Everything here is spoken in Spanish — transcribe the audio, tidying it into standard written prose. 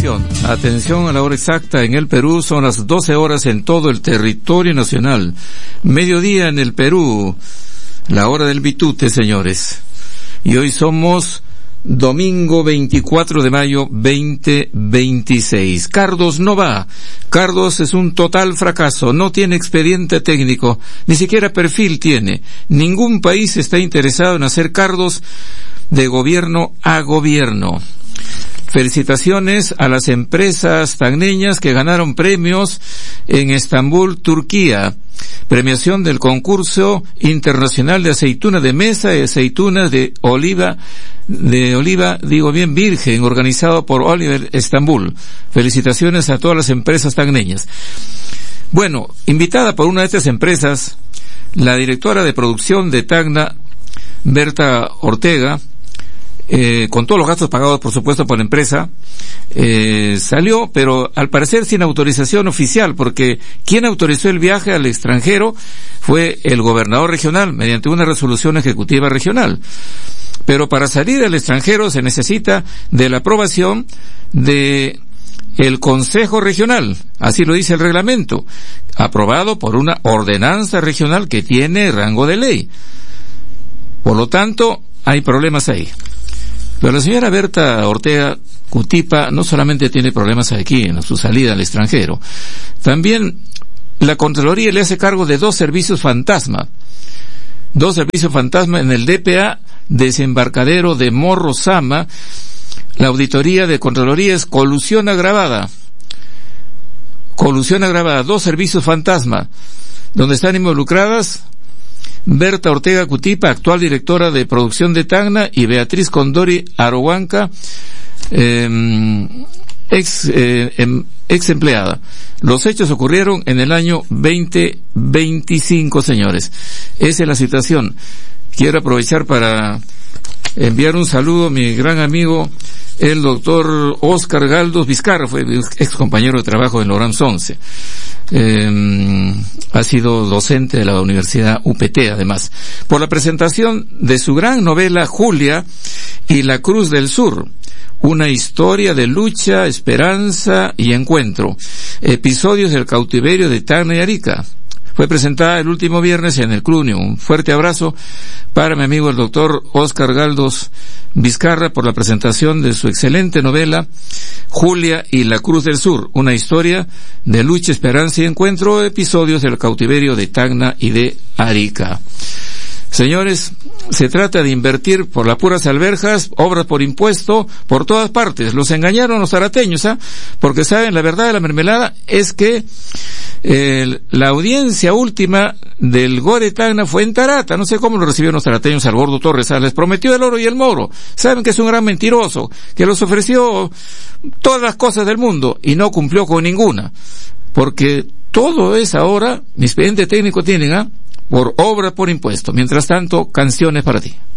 Atención a la hora exacta en el Perú, son las 12 horas en todo el territorio nacional. Mediodía en el Perú, la hora del bitute, señores. Y hoy somos domingo 24 de mayo 2026. Cardos no va. Cardos es un total fracaso. No tiene expediente técnico. Ni siquiera perfil tiene. Ningún país está interesado en hacer cardos de gobierno a gobierno. Felicitaciones a las empresas tagneñas que ganaron premios en Estambul, Turquía. Premiación del concurso internacional de aceituna de mesa y aceitunas de oliva, digo bien, virgen, organizado por Oliver Estambul. Felicitaciones a todas las empresas tagneñas. Bueno, invitada por una de estas empresas, la directora de producción de Tacna, Berta Ortega, con todos los gastos pagados por supuesto por la empresa, salió, pero al parecer sin autorización oficial, porque quien autorizó el viaje al extranjero fue el gobernador regional mediante una resolución ejecutiva regional. Pero para salir al extranjero se necesita de la aprobación de el Consejo Regional, así lo dice el reglamento, aprobado por una ordenanza regional que tiene rango de ley. Por lo tanto, hay problemas ahí. Pero la señora Berta Ortega Cutipa no solamente tiene problemas aquí en su salida al extranjero, también la Contraloría le hace cargo de dos servicios fantasma en el DPA desembarcadero de Morro Sama. La auditoría de Contraloría es colusión agravada, dos servicios fantasma, donde están involucradas Berta Ortega Cutipa, actual directora de producción de Tacna, y Beatriz Condori Arohuanca, ex empleada. Los hechos ocurrieron en el año 2025, señores. Esa es la situación. Quiero aprovechar para enviar un saludo a mi gran amigo, el doctor Oscar Galdos Vizcarra, fue ex compañero de trabajo en Lorams 11. Ha sido docente de la Universidad UPT, además, por la presentación de su gran novela Julia y la Cruz del Sur, una historia de lucha, esperanza y encuentro, episodios del cautiverio de Tacna y Arica. Fue presentada el último viernes en el Clunio. Un fuerte abrazo para mi amigo el doctor Oscar Galdos Vizcarra por la presentación de su excelente novela Julia y la Cruz del Sur, una historia de lucha, esperanza y encuentro, episodios del cautiverio de Tacna y de Arica. Señores, se trata de invertir por las puras alberjas, obras por impuesto, por todas partes. Los engañaron los tarateños, porque saben, la verdad de la mermelada es que la audiencia última del Gore Tacna fue en Tarata. No sé cómo lo recibieron los tarateños al Gordo Torres. Les prometió el oro y el moro. Saben que es un gran mentiroso, que los ofreció todas las cosas del mundo y no cumplió con ninguna. Porque todo es ahora, mi expediente técnico tienen, por obra por impuesto. Mientras tanto, canciones para ti.